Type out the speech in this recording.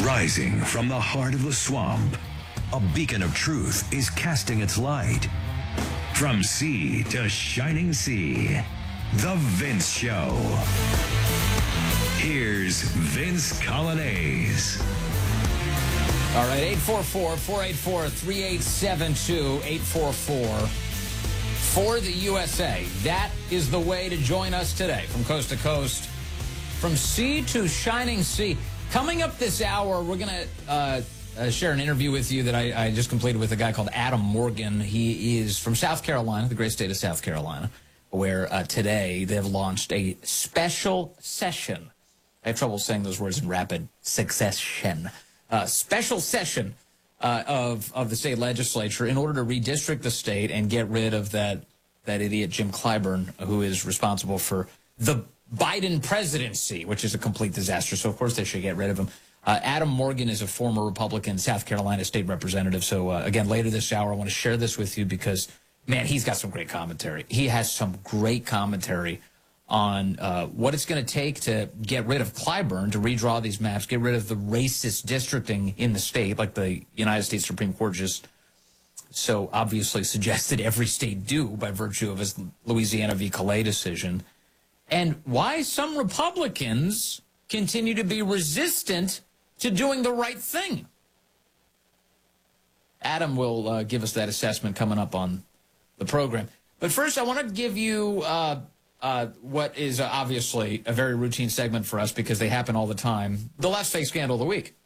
Rising from the heart of the swamp, a beacon of truth is casting its light. From sea to shining sea, The Vince Show. Here's Vince Coglianese. All right, 844-484-3872, 844 for the USA. That is the way to join us today from coast to coast, from sea to shining sea. Coming up this hour, we're going to share an interview with you that I just completed with a guy called Adam Morgan. He is from South Carolina, the great state of South Carolina, where today they've launched a special session. I have trouble saying those words in rapid succession. Special session of the state legislature in order to redistrict the state and get rid of that idiot Jim Clyburn, who is responsible for the Biden presidency, which is a complete disaster. So, of course, they should get rid of him. Adam Morgan is a former Republican South Carolina state representative. So, again, later this hour, I want to share this with you because, man, he's got some great commentary. He has some great commentary on what it's going to take to get rid of Clyburn, to redraw these maps, get rid of the racist districting in the state, like the United States Supreme Court just so obviously suggested every state do by virtue of his Louisiana v. Calais decision, and why some Republicans continue to be resistant to doing the right thing. Adam will give us that assessment coming up on the program. But first, I want to give you what is obviously a very routine segment for us because they happen all the time. The Left Fake Scandal of the Week.